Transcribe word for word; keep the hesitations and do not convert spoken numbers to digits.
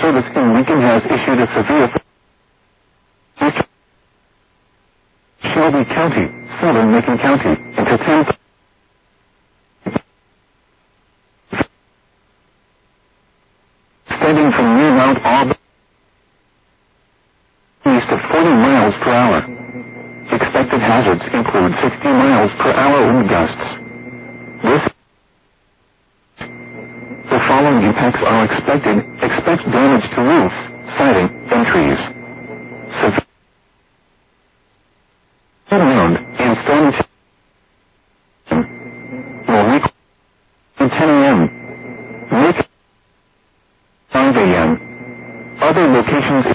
Service in Lincoln has issued a severe Shelby County, southern Macon County, into ten extending from near Mount Auburn east of forty miles per hour. Expected hazards include sixty miles per hour wind gusts. This The following impacts are expected. Expect damage to roofs, siding, and trees. Severe ground and storm will reach ten a m Make five a m Other locations